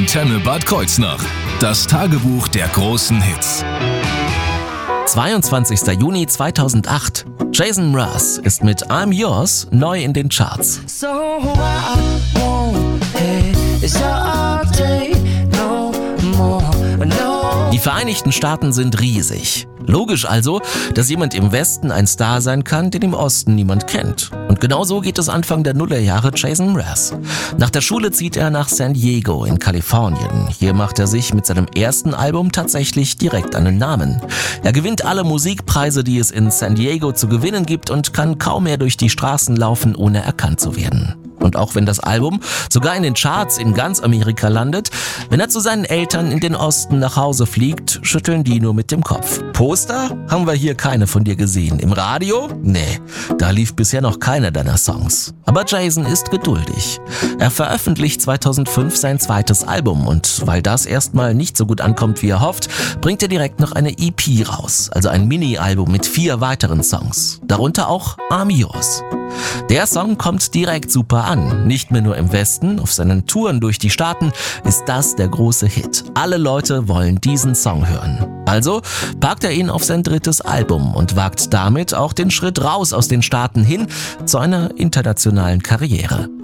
Antenne Bad Kreuznach. Das Tagebuch der großen Hits. 22. Juni 2008. Jason Mraz ist mit I'm Yours neu in den Charts. So I won't hesitate no more, no. Die Vereinigten Staaten sind riesig. Logisch also, dass jemand im Westen ein Star sein kann, den im Osten niemand kennt. Und genau so geht es Anfang der Nullerjahre Jason Mraz. Nach der Schule zieht er nach San Diego in Kalifornien. Hier macht er sich mit seinem ersten Album tatsächlich direkt einen Namen. Er gewinnt alle Musikpreise, die es in San Diego zu gewinnen gibt und kann kaum mehr durch die Straßen laufen, ohne erkannt zu werden. Und auch wenn das Album sogar in den Charts in ganz Amerika landet, wenn er zu seinen Eltern in den Osten nach Hause fliegt, schütteln die nur mit dem Kopf. Poster haben wir hier keine von dir gesehen. Im Radio? Nee, da lief bisher noch keiner deiner Songs. Aber Jason ist geduldig. Er veröffentlicht 2005 sein zweites Album und weil das erstmal nicht so gut ankommt, wie er hofft, bringt er direkt noch eine EP raus, also ein Mini-Album mit 4 weiteren Songs. Darunter auch I'm Yours. Der Song kommt direkt super an. Nicht mehr nur im Westen, auf seinen Touren durch die Staaten ist das der große Hit. Alle Leute wollen diesen Song hören. Also packt er ihn auf sein drittes Album und wagt damit auch den Schritt raus aus den Staaten hin zu einer internationalen Karriere.